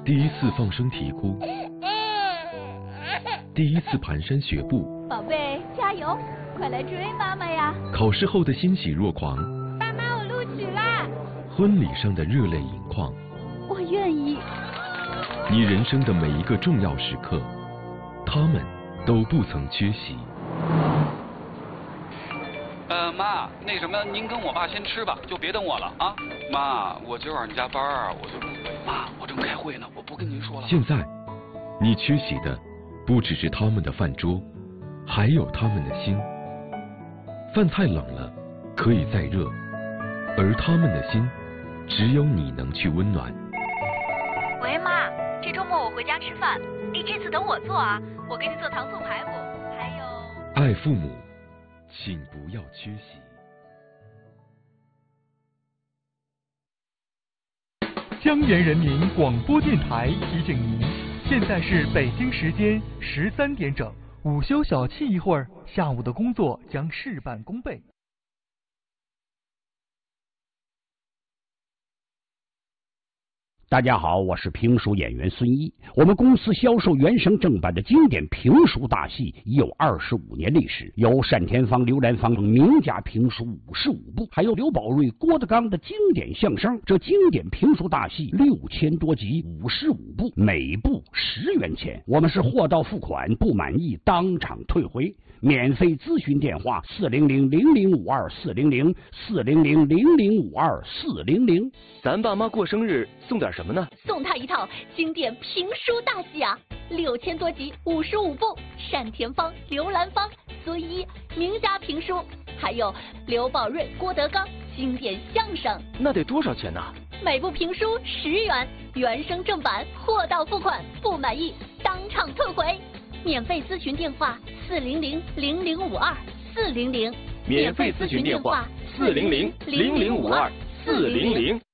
第一次放声啼哭，第一次蹒跚学步， 宝贝，加油，快来追妈妈呀！ 考试后的欣喜若狂， 爸妈，我录取啦！ 婚礼上的热泪盈眶， 我愿意。 你人生的每一个重要时刻，他们都不曾缺席。 妈，那什么，您跟我爸先吃吧，就别等我了啊。妈，我今晚上加班啊，我就不回。妈，我正开会呢，我不跟您说了。 现在，你缺席的不只是他们的饭桌，还有他们的心。饭菜冷了，可以再热，而他们的心，只有你能去温暖。 喂，妈，这周末我回家吃饭，你这次等我做啊，我给你做糖醋排骨，还有…… 爱父母，请不要缺席。 江源人民广播电台提醒您，现在是北京时间13点整，午休小憩一会儿，下午的工作将事半功倍。 大家好，我是评书演员孙一。我们公司销售原声正版的经典评书大戏已有25年历史，有单田芳、刘兰芳等名家评书55部，还有刘宝瑞、郭德纲的经典相声。这经典评书大戏6000多集，55部，每部10元钱。我们是货到付款，不满意当场退回。免费咨询电话400-0052-400，400-0052-400。 咱爸妈过生日送点什么呢？ 送他一套经典评书大戏啊，6000多集，55部，单田芳、刘兰芳、孙一名家评书，还有刘宝瑞、郭德纲经典相声。 那得多少钱呢？ 每部评书10元，原声正版，货到付款，不满意当场退回。免费咨询电话400-0052-400， 免费咨询电话400-0052-400。